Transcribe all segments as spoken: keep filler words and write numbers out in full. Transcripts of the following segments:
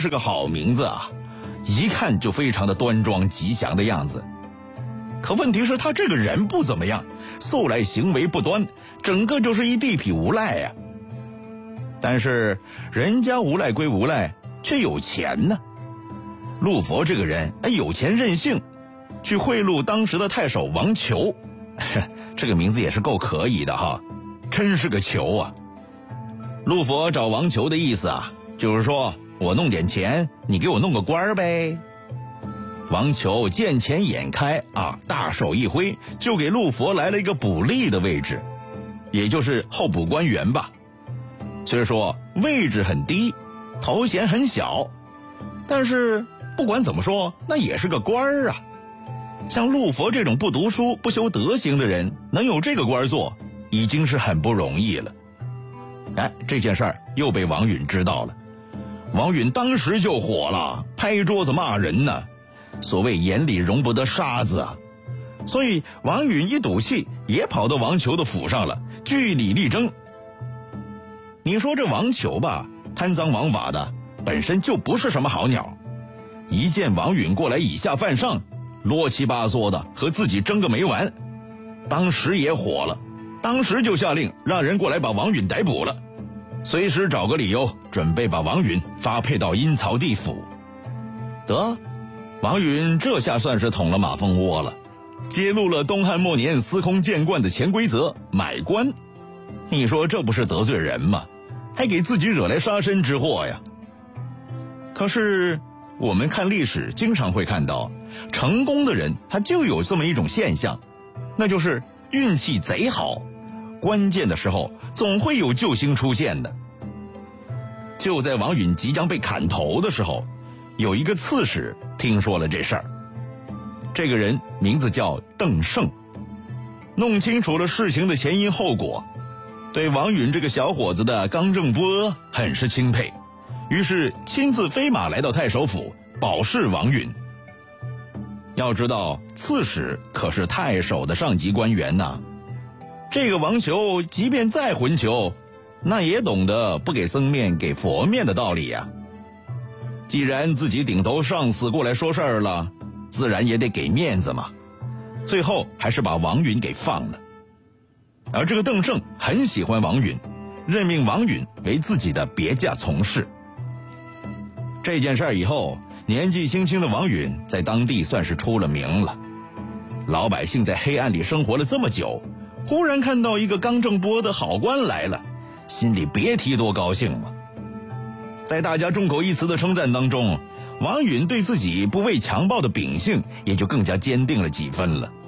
是个好名字啊，一看就非常的端庄吉祥的样子。可问题是他这个人不怎么样，素来行为不端，整个就是一地痞无赖呀、啊。但是人家无赖归无赖，却有钱呢。陆佛这个人哎，有钱任性，去贿赂当时的太守王求，这个名字也是够可以的哈，真是个球啊。陆佛找王求的意思啊，就是说我弄点钱，你给我弄个官呗。王求见钱眼开啊，大手一挥，就给陆佛来了一个补吏的位置，也就是候补官员吧。虽说位置很低，头衔很小，但是不管怎么说，那也是个官儿啊。像陆佛这种不读书不修德行的人，能有这个官做，已经是很不容易了。哎，这件事儿又被王允知道了，王允当时就火了，拍桌子骂人呢。所谓眼里容不得沙子啊，所以王允一赌气，也跑到王求的府上了，据理力争。你说这王求吧，贪赃枉法的，本身就不是什么好鸟，一见王允过来以下犯上，啰七八嗦的和自己争个没完，当时也火了，当时就下令让人过来把王允逮捕了，随时找个理由准备把王允发配到阴曹地府。得，王允这下算是捅了马蜂窝了，揭露了东汉末年司空见惯的潜规则买官。你说这不是得罪人吗？还给自己惹来杀身之祸呀。可是我们看历史经常会看到，成功的人他就有这么一种现象，那就是运气贼好，关键的时候总会有救星出现的。就在王允即将被砍头的时候，有一个刺史听说了这事儿。这个人名字叫邓胜，弄清楚了事情的前因后果，对王允这个小伙子的刚正不阿很是钦佩，于是亲自飞马来到太守府保释王允。要知道刺史可是太守的上级官员呐，这个王求即便再混球，那也懂得不给僧面给佛面的道理呀、啊。既然自己顶头上司过来说事儿了，自然也得给面子嘛。最后还是把王允给放了。而这个邓胜很喜欢王允，任命王允为自己的别驾从事。这件事以后，年纪轻轻的王允在当地算是出了名了。老百姓在黑暗里生活了这么久，忽然看到一个刚正不阿的好官来了，心里别提多高兴了。在大家众口一词的称赞当中，王允对自己不畏强暴的秉性也就更加坚定了几分了。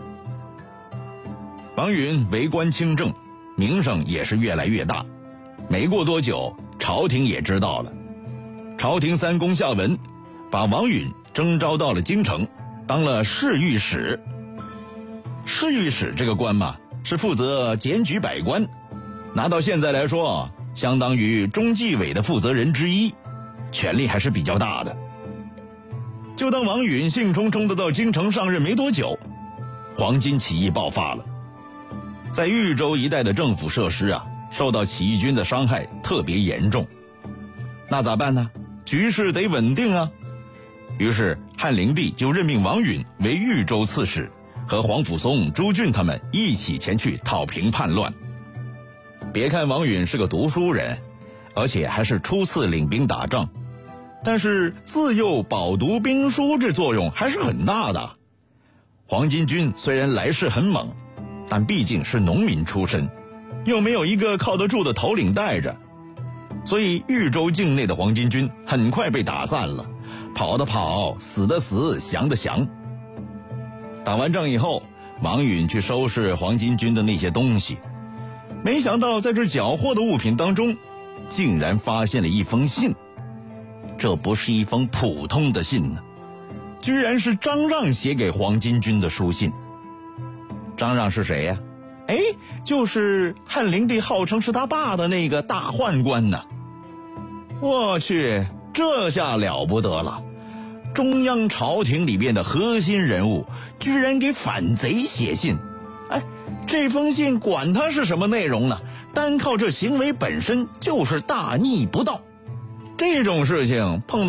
王允为官清正，名声也是越来越大。没过多久，朝廷也知道了。朝廷三公下文，把王允征召到了京城，当了侍御史。侍御史这个官嘛，是负责检举百官，拿到现在来说，相当于中纪委的负责人之一，权力还是比较大的。就当王允兴冲冲的到京城上任没多久，黄巾起义爆发了。在豫州一带的政府设施啊，受到起义军的伤害特别严重。那咋办呢？局势得稳定啊。于是汉灵帝就任命王允为豫州刺史，和黄甫松、朱俊他们一起前去讨平叛乱。别看王允是个读书人，而且还是初次领兵打仗，但是自幼饱读兵书这作用还是很大的。黄巾军虽然来势很猛，但毕竟是农民出身，又没有一个靠得住的头领带着，所以豫州境内的黄巾军很快被打散了，跑的跑，死的死，降的降。打完仗以后，王允去收拾黄巾军的那些东西，没想到在这缴获的物品当中，竟然发现了一封信。这不是一封普通的信呢，居然是张让写给黄巾军的书信。张让是谁呀、啊？哎，就是汉灵帝号称是他爸的那个大宦官呢。我去，这下了不得了，中央朝廷里边的核心人物居然给反贼写信。哎，这封信管它是什么内容呢，单靠这行为本身就是大逆不道。这种事情碰到